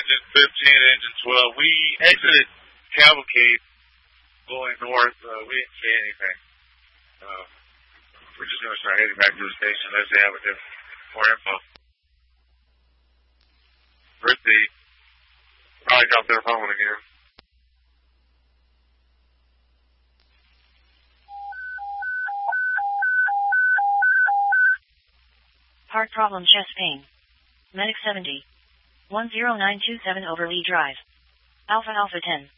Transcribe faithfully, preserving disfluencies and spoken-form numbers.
engine fifteen, engine twelve. We exited Cavalcade going north. Uh, we didn't see anything. Uh, we're just going to start heading back to the station unless they have a different, more info. Brittany probably dropped their phone again. Heart problem, chest pain. Medic seventy. one zero nine two seven over Lee Drive. Alpha Alpha ten.